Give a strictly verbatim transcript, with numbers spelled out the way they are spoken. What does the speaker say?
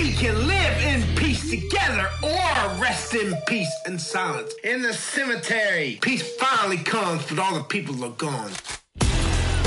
we can live in peace together or rest in peace and silence in the cemetery. Peace finally comes, but all the people are gone.